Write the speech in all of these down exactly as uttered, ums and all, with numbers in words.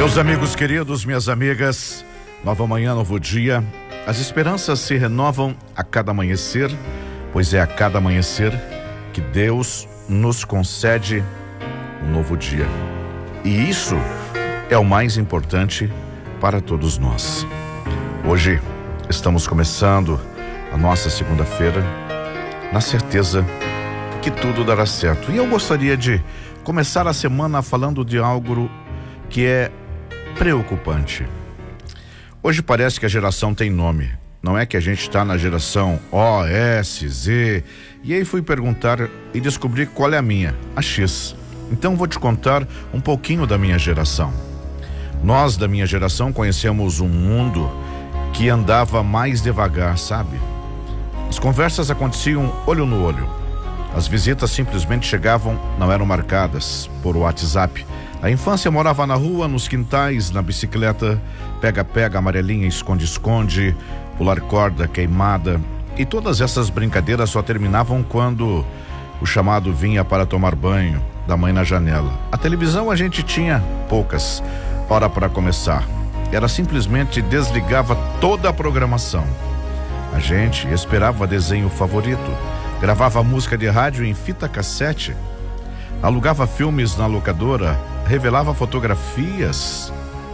Meus amigos queridos, minhas amigas, nova manhã, novo dia. As esperanças se renovam a cada amanhecer, pois é a cada amanhecer que Deus nos concede um novo dia. E isso é o mais importante para todos nós. Hoje estamos começando a nossa segunda-feira na certeza que tudo dará certo. E eu gostaria de começar a semana falando de algo que é preocupante. Hoje parece que a geração tem nome. Não é que a gente está na geração O, S, Z. E aí fui perguntar e descobri qual é a minha, a X. Então vou te contar um pouquinho da minha geração. Nós da minha geração conhecemos um mundo que andava mais devagar, sabe? As conversas aconteciam olho no olho. As visitas simplesmente chegavam, não eram marcadas por WhatsApp. A infância morava na rua, nos quintais, na bicicleta, pega-pega, amarelinha, esconde-esconde, pular corda, queimada. E todas essas brincadeiras só terminavam quando o chamado vinha para tomar banho da mãe na janela. A televisão a gente tinha poucas, hora para começar. Ela simplesmente desligava toda a programação. A gente esperava desenho favorito, gravava música de rádio em fita cassete, alugava filmes na locadora, revelava fotografias.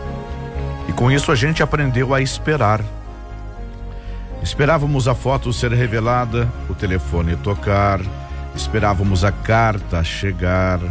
E com isso a gente aprendeu a esperar. Esperávamos a foto ser revelada, o telefone tocar, esperávamos a carta chegar.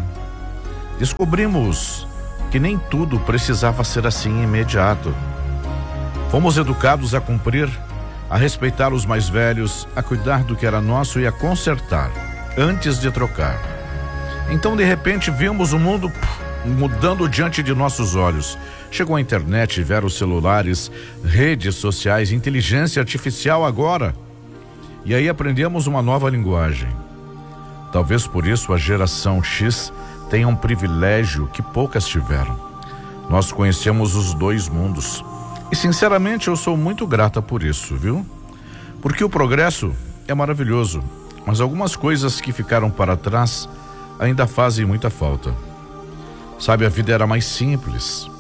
Descobrimos que nem tudo precisava ser assim imediato. Fomos educados a cumprir, a respeitar os mais velhos, a cuidar do que era nosso e a consertar antes de trocar. Então, de repente, vimos o mundo mudando diante de nossos olhos. Chegou a internet, vieram os celulares, redes sociais, inteligência artificial agora. E aí aprendemos uma nova linguagem. Talvez por isso a geração X tenha um privilégio que poucas tiveram. Nós conhecemos os dois mundos. E sinceramente eu sou muito grata por isso, viu? Porque o progresso é maravilhoso, mas algumas coisas que ficaram para trás ainda fazem muita falta. Sabe, a vida era mais simples.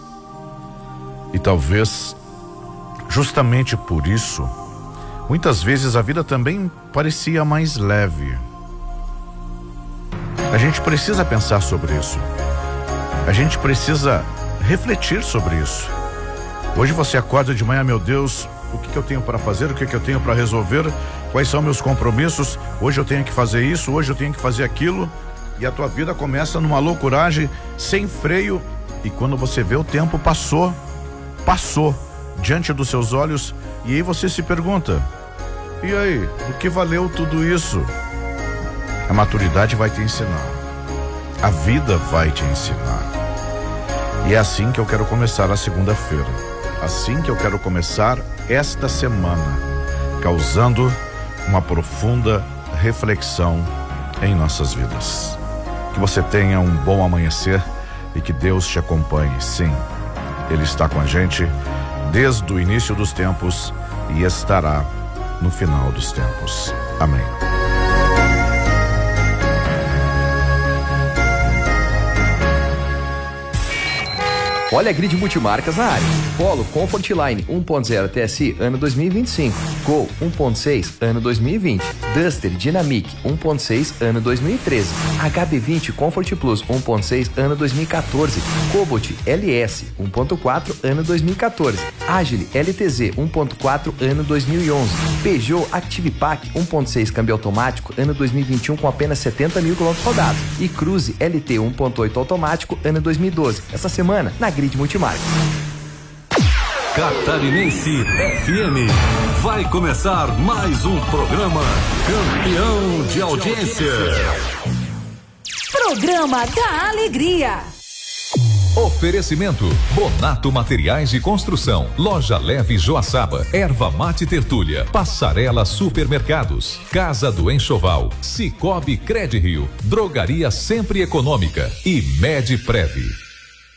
E talvez, justamente por isso, muitas vezes a vida também parecia mais leve. A gente precisa pensar sobre isso. A gente precisa refletir sobre isso. Hoje você acorda de manhã, meu Deus, o que, que eu tenho para fazer, o que, que eu tenho para resolver, quais são meus compromissos, hoje eu tenho que fazer isso, hoje eu tenho que fazer aquilo. E a tua vida começa numa loucuragem sem freio, e quando você vê, o tempo passou, passou diante dos seus olhos, e aí você se pergunta, e aí, do que valeu tudo isso? A maturidade vai te ensinar, a vida vai te ensinar. E é assim que eu quero começar a segunda-feira, assim que eu quero começar esta semana, causando uma profunda reflexão em nossas vidas. Que você tenha um bom amanhecer e que Deus te acompanhe. Sim, Ele está com a gente desde o início dos tempos e estará no final dos tempos. Amém. Olha a Grid Multimarcas na área. Polo Comfort Line um ponto zero T S I ano dois mil e vinte e cinco. Gol um ponto seis ano dois mil e vinte. Duster Dynamic um ponto seis ano dois mil e treze. H B vinte Comfort Plus um ponto seis ano dois mil e quatorze. Cobalt L S um ponto quatro ano dois mil e quatorze. Agile L T Z um ponto quatro ano dois mil e onze. Peugeot Active Pack um ponto seis câmbio automático ano dois mil e vinte e um com apenas setenta mil quilômetros rodados. E Cruze L T um ponto oito automático ano dois mil e doze. Essa semana na Grid Multimarcas. Catarinense F M. Vai começar mais um programa campeão de audiência. Programa da Alegria. Oferecimento: Bonato Materiais de Construção, Loja Leve Joaçaba, Erva Mate Tertúlia, Passarela Supermercados, Casa do Enxoval, Cicobi Credrio, Drogaria Sempre Econômica e Medprev.